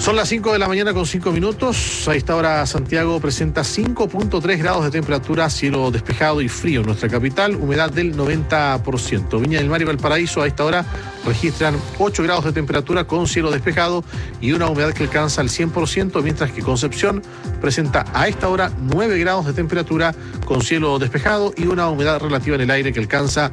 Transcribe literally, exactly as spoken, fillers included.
Son las cinco de la mañana con cinco minutos. A esta hora Santiago presenta cinco punto tres grados de temperatura, cielo despejado y frío en nuestra capital, humedad del noventa por ciento. Viña del Mar y Valparaíso a esta hora registran ocho grados de temperatura con cielo despejado y una humedad que alcanza el cien por ciento, mientras que Concepción presenta a esta hora nueve grados de temperatura con cielo despejado y una humedad relativa en el aire que alcanza